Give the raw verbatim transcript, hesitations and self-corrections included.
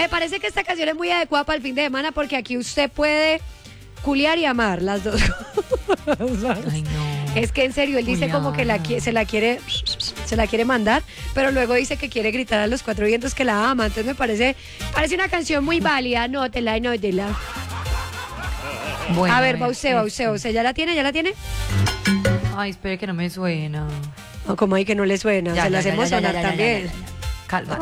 Me parece que esta canción es muy adecuada para el fin de semana porque aquí usted puede culiar y amar las dos cosas. Ay, no. Es que en serio, él dice como que la, qui- se la quiere se la quiere mandar, pero luego dice que quiere gritar a los cuatro vientos que la ama. Entonces me parece parece una canción muy válida. Nótela y nótela. Bueno, A ver, va este. usted, va usted, va usted. ¿Ya la tiene? ¿Ya la tiene? Ay, espere que no me suena. O como ahí que no le suena. Ya, se ya, la ya, hacemos ya, ya, sonar ya, ya, también. ya, ya, ya. Calma.